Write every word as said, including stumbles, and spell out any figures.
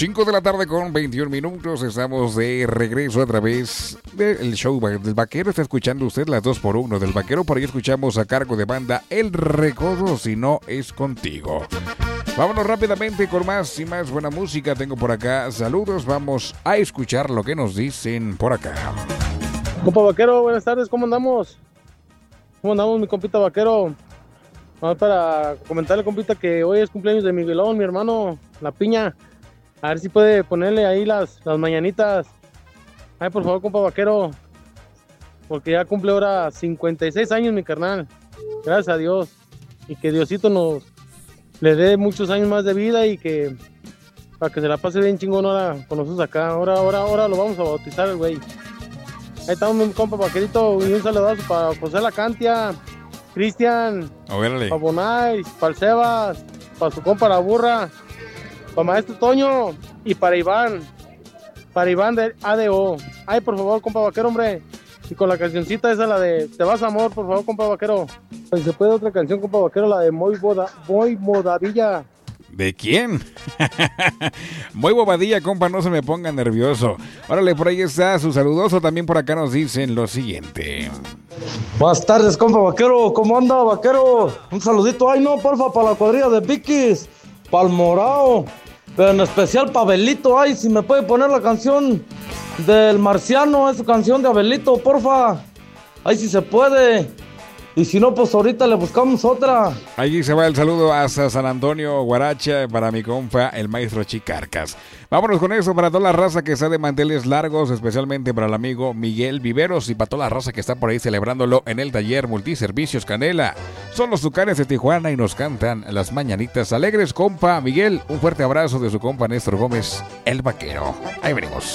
cinco de la tarde con veintiún minutos. Estamos de regreso a través del show del Vaquero. Está escuchando usted las dos por uno del Vaquero. Por ahí escuchamos a cargo de banda El Recodo, si no es contigo. Vámonos rápidamente con más y más buena música. Tengo por acá saludos. Vamos a escuchar lo que nos dicen por acá. Compa Vaquero, buenas tardes. ¿Cómo andamos? ¿Cómo andamos, mi compita Vaquero? Vamos para comentarle, compita, que hoy es cumpleaños de Miguelón, mi hermano, La Piña. A ver si puede ponerle ahí las, las mañanitas. Ay, por favor, compa Vaquero. Porque ya cumple ahora cincuenta y seis años, mi carnal. Gracias a Dios. Y que Diosito nos le dé muchos años más de vida y que para que se la pase bien chingón ahora con nosotros acá. Ahora, ahora, ahora lo vamos a bautizar el güey. Ahí estamos, mi compa Vaquerito. Y un saludazo para José La Cantia, Cristian, para Bonais, para el Sebas, para su compa La Burra, para Maestro Toño y para Iván, para Iván del A D O. Ay, por favor, compa Vaquero, hombre. Y con la cancioncita esa, la de Te vas amor, por favor, compa Vaquero. Si se puede otra canción, compa Vaquero, la de Muy Boda, Muy Modavilla. ¿De quién? Muy bobadilla, compa, no se me ponga nervioso. Órale, por ahí está su saludoso. También por acá nos dicen lo siguiente. Buenas tardes, compa Vaquero. ¿Cómo anda, Vaquero? Un saludito. Ay, no, porfa, para la cuadrilla de Vikis, para el Morao, pero en especial para Abelito. Ay, si me puede poner la canción del Marciano, esa canción de Abelito, porfa. Ay, si se puede. Y si no, pues ahorita le buscamos otra. Allí se va el saludo hasta San Antonio, Guaracha, para mi compa, el maestro Chicarcas. Vámonos con eso para toda la raza que está de manteles largos, especialmente para el amigo Miguel Viveros y para toda la raza que está por ahí celebrándolo en el taller Multiservicios Canela. Son los Tucanes de Tijuana y nos cantan las mañanitas alegres, compa Miguel. Un fuerte abrazo de su compa Néstor Gómez, el Vaquero. Ahí venimos.